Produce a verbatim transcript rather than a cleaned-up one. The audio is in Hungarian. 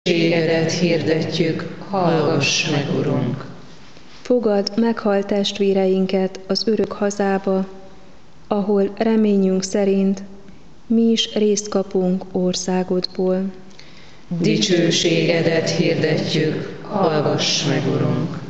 Dicsőségedet hirdetjük, hallgass meg, Urunk! Fogadd meghalt testvéreinket az örök hazába, ahol reményünk szerint mi is részt kapunk országodból. Dicsőségedet hirdetjük, hallgass meg, Urunk!